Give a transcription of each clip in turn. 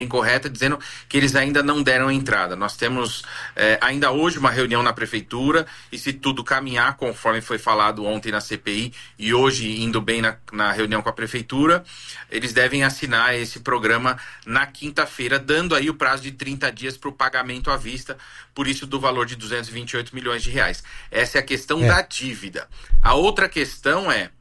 incorreta, dizendo que eles ainda não deram entrada. Nós temos ainda hoje uma reunião na prefeitura e se tudo caminhar conforme foi falado ontem na CPI e hoje indo bem na reunião com a prefeitura, eles devem assinar esse programa na quinta-feira, dando aí o prazo de 30 dias para o pagamento à vista, por isso do valor de 228 milhões de reais. Essa é a questão da dívida. A outra questão é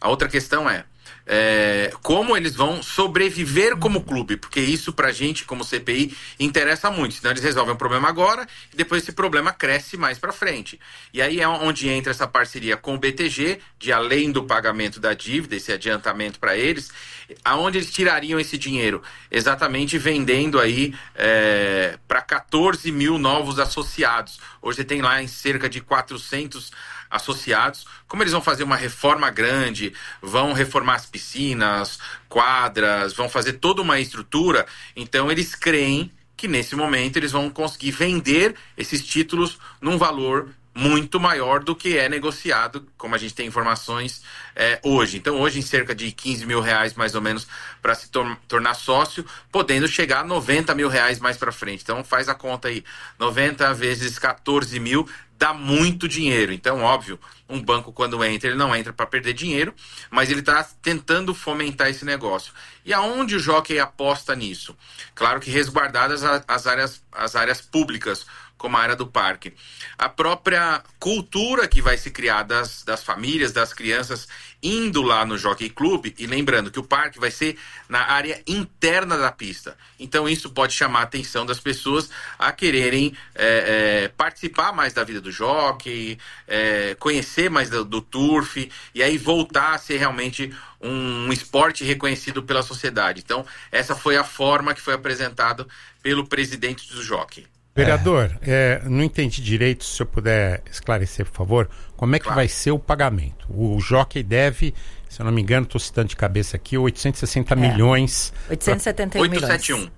como eles vão sobreviver como clube, porque isso pra gente, como CPI, interessa muito, senão eles resolvem o problema agora e depois esse problema cresce mais pra frente. E aí é onde entra essa parceria com o BTG, de além do pagamento da dívida, esse adiantamento para eles, aonde eles tirariam esse dinheiro? Exatamente vendendo aí para 14 mil novos associados. Hoje tem lá em cerca de 400 associados. Como eles vão fazer uma reforma grande, vão reformar as piscinas, quadras, vão fazer toda uma estrutura, então eles creem que nesse momento eles vão conseguir vender esses títulos num valor muito maior do que é negociado, como a gente tem informações hoje. Então hoje em cerca de 15 mil reais mais ou menos para se tornar sócio, podendo chegar a 90 mil reais mais para frente. Então faz a conta aí, 90 vezes 14 mil dá muito dinheiro. Então, óbvio, um banco quando entra, ele não entra para perder dinheiro, mas ele está tentando fomentar esse negócio. E aonde o Jockey aposta nisso? Claro que resguardadas as áreas públicas, como a área do parque. A própria cultura que vai se criar das famílias, das crianças, indo lá no Jockey Club, e lembrando que o parque vai ser na área interna da pista. Então isso pode chamar a atenção das pessoas a quererem participar mais da vida do jockey, conhecer mais do turf, e aí voltar a ser realmente um esporte reconhecido pela sociedade. Então essa foi a forma que foi apresentada pelo presidente do Jockey. Vereador, não entendi direito, se eu puder esclarecer, por favor, como é que vai ser o pagamento? O Jockey deve, se eu não me engano, estou citando de cabeça aqui, 860 milhões... 871 milhões.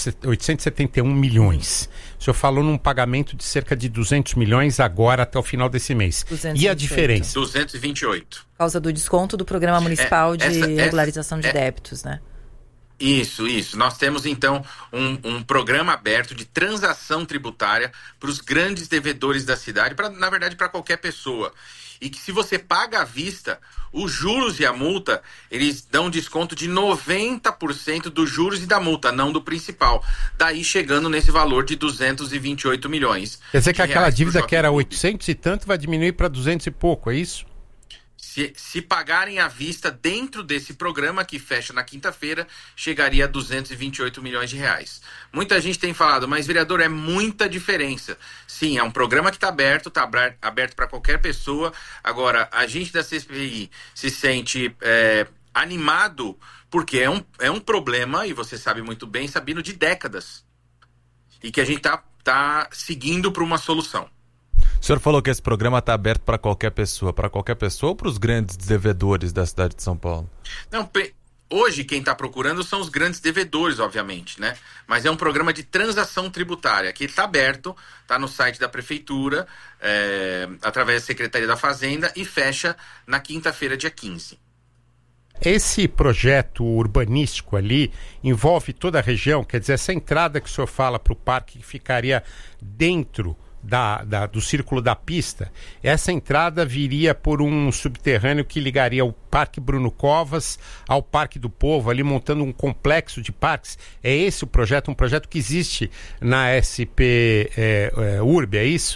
871 milhões. O senhor falou num pagamento de cerca de 200 milhões agora até o final desse mês. 228. E a diferença? 228. Por causa do desconto do Programa Municipal de Regularização de Débitos, né? Isso. Nós temos, então, um programa aberto de transação tributária para os grandes devedores da cidade, na verdade, para qualquer pessoa. E que se você paga à vista, os juros e a multa, eles dão desconto de 90% dos juros e da multa, não do principal. Daí chegando nesse valor de 228 milhões. Quer dizer que aquela dívida que era 800 e tanto vai diminuir para 200 e pouco, é isso? Se pagarem à vista dentro desse programa que fecha na quinta-feira, chegaria a 228 milhões de reais. Muita gente tem falado, mas vereador, é muita diferença. Sim, é um programa que está aberto para qualquer pessoa. Agora, a gente da CPI se sente animado porque é um problema, e você sabe muito bem, Sabino, de décadas. E que a gente tá seguindo para uma solução. O senhor falou que esse programa está aberto para qualquer pessoa ou para os grandes devedores da cidade de São Paulo? Não, hoje quem está procurando são os grandes devedores, obviamente, né? Mas é um programa de transação tributária que está aberto, está no site da prefeitura, através da Secretaria da Fazenda, e fecha na quinta-feira, dia 15. Esse projeto urbanístico ali envolve toda a região? Quer dizer, essa entrada que o senhor fala para o parque que ficaria dentro do círculo da pista, essa entrada viria por um subterrâneo que ligaria o Parque Bruno Covas ao Parque do Povo, ali montando um complexo de parques. É esse o projeto, um projeto que existe na SP Urb, é isso?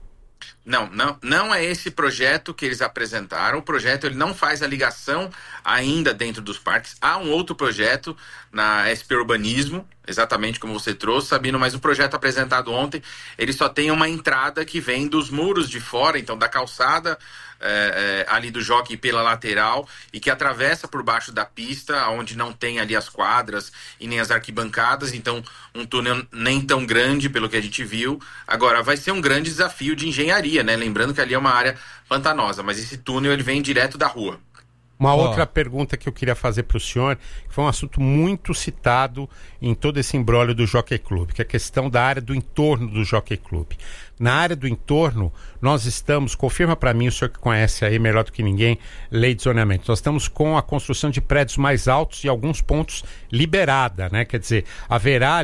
Não é esse projeto que eles apresentaram. O projeto ele não faz a ligação ainda dentro dos parques. Há um outro projeto na SP Urbanismo, exatamente como você trouxe, Sabino, mas o projeto apresentado ontem, ele só tem uma entrada que vem dos muros de fora, então da calçada ali do Jockey pela lateral, e que atravessa por baixo da pista, onde não tem ali as quadras e nem as arquibancadas, então um túnel nem tão grande pelo que a gente viu. Agora, vai ser um grande desafio de engenharia, né? Lembrando que ali é uma área pantanosa, mas esse túnel ele vem direto da rua. Uma outra pergunta que eu queria fazer para o senhor, que foi um assunto muito citado em todo esse imbróglio do Jockey Club, que é a questão da área do entorno do Jockey Club. Na área do entorno, nós estamos, confirma para mim, o senhor que conhece aí melhor do que ninguém, lei de zoneamento, nós estamos com a construção de prédios mais altos e alguns pontos liberada, né? Quer dizer, haverá